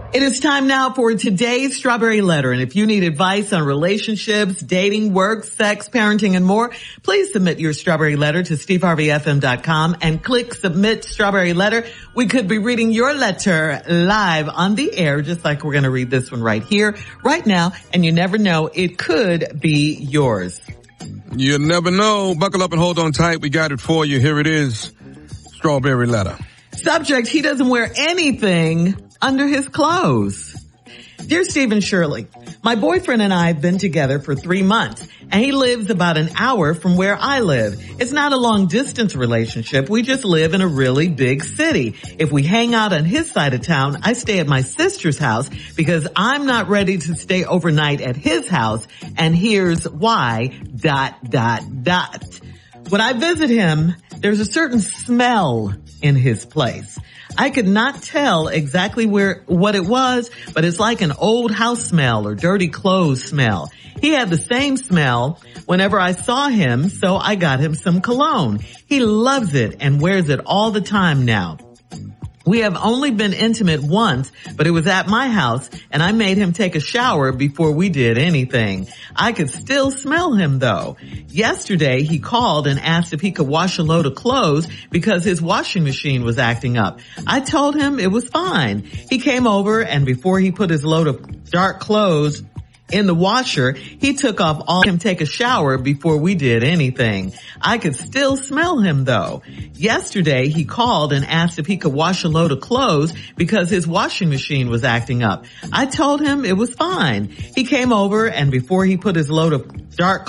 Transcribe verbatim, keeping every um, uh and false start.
It is time now for today's Strawberry Letter. And if you need advice on relationships, dating, work, sex, parenting, and more, please submit your Strawberry Letter to steve harvey f m dot com and click Submit Strawberry Letter. We could be reading your letter live on the air, just like we're going to read this one right here, right now. And you never know, it could be yours. You never know. Buckle up and hold on tight. We got it for you. Here it is. Strawberry Letter. Subject, he doesn't wear anything under his clothes. Dear Steve and Shirley, my boyfriend and I have been together for three months, and he lives about an hour from where I live. It's not a long distance relationship. We just live in a really big city. If we hang out on his side of town, I stay at my sister's house because I'm not ready to stay overnight at his house, and here's why, dot, dot, dot. When I visit him, there's a certain smell in his place. I could not tell exactly where, what it was, but it's like an old house smell or dirty clothes smell. He had the same smell whenever I saw him, so I got him some cologne. He loves it and wears it all the time now. We have only been intimate once, but it was at my house, and I made him take a shower before we did anything. I could still smell him, though. Yesterday, he called and asked if he could wash a load of clothes because his washing machine was acting up. I told him it was fine. He came over, and before he put his load of dark clothes in the washer, he took off all him take a shower before we did anything. I could still smell him though. Yesterday he called and asked if he could wash a load of clothes because his washing machine was acting up. I told him it was fine. He came over and before he put his load of dark